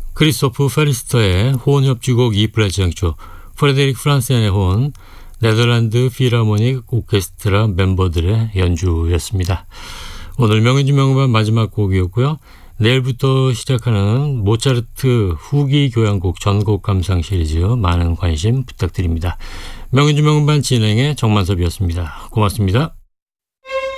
크리스토프 페리스터의 호흡주곡 E플랫 장조, 프레데릭 프란센의 호은, 네덜란드 필하모닉 오케스트라 멤버들의 연주였습니다. 오늘 명연주 명반 마지막 곡이었고요. 내일부터 시작하는 모차르트 후기 교향곡 전곡 감상 시리즈 많은 관심 부탁드립니다. 명연주 명반 진행의 정만섭이었습니다. 고맙습니다.